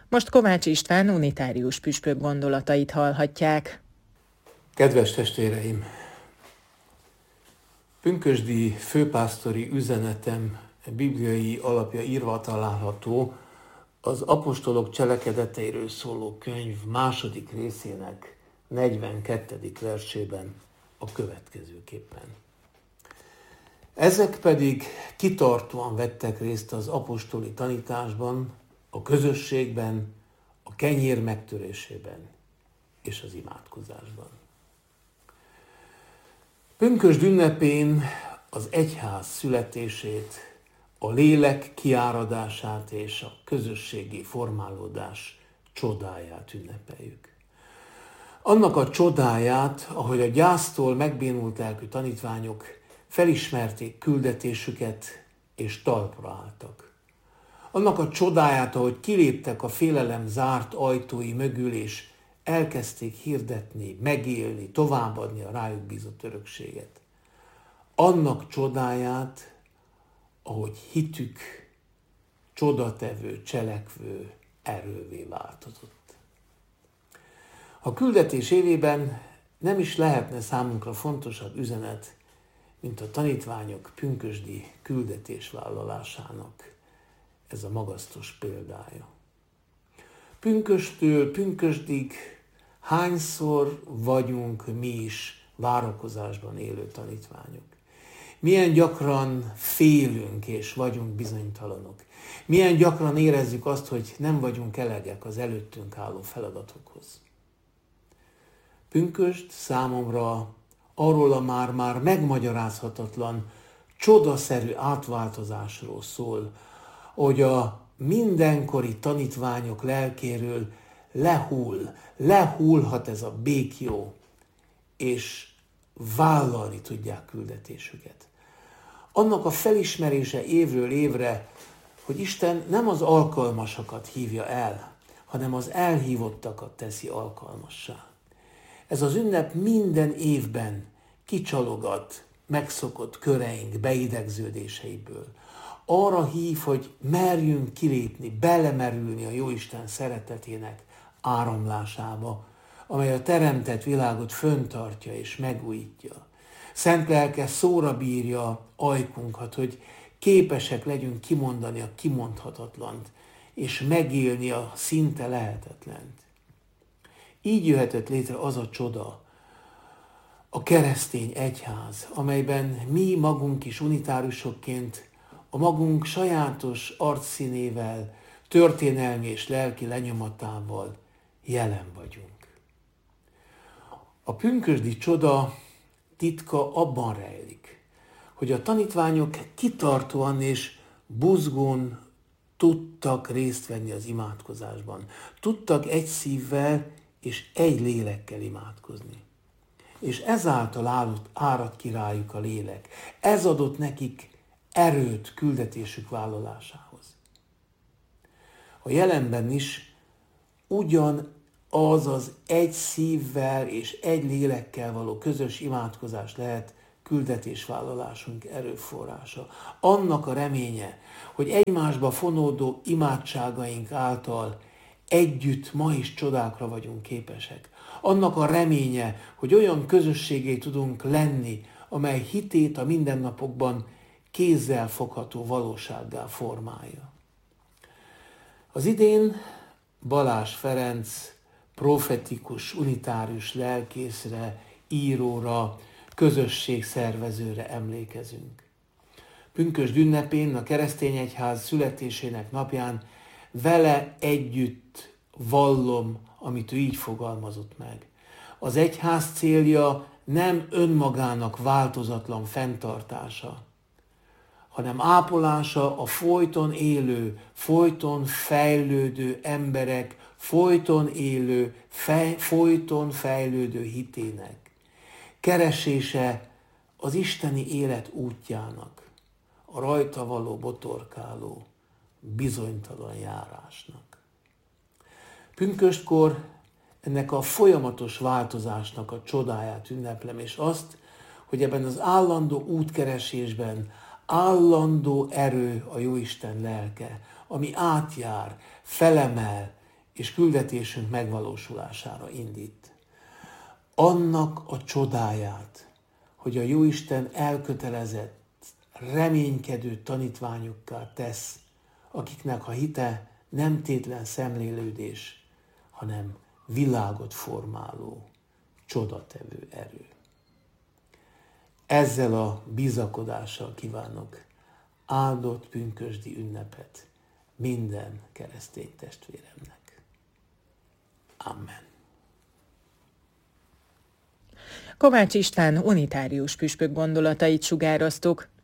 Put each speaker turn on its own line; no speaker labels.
Most Kovács István unitárius püspök gondolatait hallhatják.
Kedves testvéreim! Pünkösdi főpásztori üzenetem bibliai alapja írva található az apostolok cselekedeteiről szóló könyv második részének 42. versében a következőképpen. Ezek pedig kitartóan vettek részt az apostoli tanításban, a közösségben, a kenyér megtörésében és az imádkozásban. Pünkösd ünnepén az egyház születését, a lélek kiáradását és a közösségi formálódás csodáját ünnepeljük. Annak a csodáját, ahogy a gyásztól megbénult lelkű tanítványok felismerték küldetésüket és talpra álltak. Annak a csodáját, ahogy kiléptek a félelem zárt ajtói mögül, és elkezdték hirdetni, megélni, továbbadni a rájuk bízott örökséget. Annak csodáját, ahogy hitük csodatevő, cselekvő erővé változott. A küldetés évében nem is lehetne számunkra fontosabb üzenet, mint a tanítványok pünkösdi küldetésvállalásának ez a magasztos példája. Pünkösdtől pünkösdig hányszor vagyunk mi is várakozásban élő tanítványok? Milyen gyakran félünk és vagyunk bizonytalanok? Milyen gyakran érezzük azt, hogy nem vagyunk elegek az előttünk álló feladatokhoz? Pünkösd számomra arról a már megmagyarázhatatlan, csodaszerű átváltozásról szól, hogy a mindenkori tanítványok lelkéről lehullhat ez a béklyó, és vállalni tudják küldetésüket. Annak a felismerése évről évre, hogy Isten nem az alkalmasakat hívja el, hanem az elhívottakat teszi alkalmassá. Ez az ünnep minden évben kicsalogat megszokott köreink beidegződéseiből. Arra hív, hogy merjünk kilépni, belemerülni a Jóisten szeretetének áramlásába, amely a teremtett világot föntartja és megújítja. Szent lelke szóra bírja ajkunkat, hogy képesek legyünk kimondani a kimondhatatlant, és megélni a szinte lehetetlent. Így jöhetett létre az a csoda, a keresztény egyház, amelyben mi magunk is unitáriusokként a magunk sajátos arcszínével, történelmi és lelki lenyomatával jelen vagyunk. A pünkösdi csoda titka abban rejlik, hogy a tanítványok kitartóan és buzgón tudtak részt venni az imádkozásban. Tudtak egy szívvel és egy lélekkel imádkozni. És ezáltal áradt ki rájuk a lélek. Ez adott nekik erőt küldetésük vállalásához. A jelenben is ugyanaz az egy szívvel és egy lélekkel való közös imádkozás lehet küldetésvállalásunk erőforrása. Annak a reménye, hogy egymásba fonódó imádságaink által együtt ma is csodákra vagyunk képesek. Annak a reménye, hogy olyan közösségé tudunk lenni, amely hitét a mindennapokban kézzel fogható valósággá formálja. Az idén Balázs Ferenc profetikus, unitárius lelkészre, íróra, közösségszervezőre emlékezünk. Pünkösd ünnepén, a keresztény egyház születésének napján vele együtt vallom, amit ő így fogalmazott meg. Az egyház célja nem önmagának változatlan fenntartása, hanem ápolása a folyton élő, folyton fejlődő emberek, folyton élő, folyton fejlődő hitének. Keresése az isteni élet útjának, a rajta való botorkáló, bizonytalan járásnak. Pünköstkor ennek a folyamatos változásnak a csodáját ünneplem, és azt, hogy ebben az állandó útkeresésben állandó erő a Jóisten lelke, ami átjár, felemel és küldetésünk megvalósulására indít. Annak a csodáját, hogy a Jóisten elkötelezett, reménykedő tanítványokká tesz, akiknek a hite nem tétlen szemlélődés, hanem világot formáló, csodatevő erő. Ezzel a bizakodással kívánok áldott pünkösdi ünnepet minden keresztény testvéremnek. Amen.
Kovács István unitárius püspök gondolatait sugároztuk.